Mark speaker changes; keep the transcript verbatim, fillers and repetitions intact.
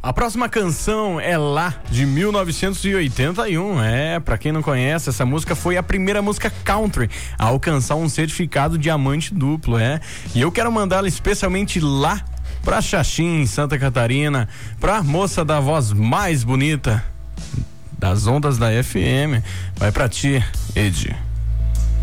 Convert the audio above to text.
Speaker 1: A próxima canção é Lá, de mil novecentos e oitenta e um. É, pra quem não conhece, essa música foi a primeira música country a alcançar um certificado diamante duplo, é. E eu quero mandá-la especialmente lá pra Xaxim, em Santa Catarina, pra moça da voz mais bonita das ondas da F M. Vai pra ti, Edi.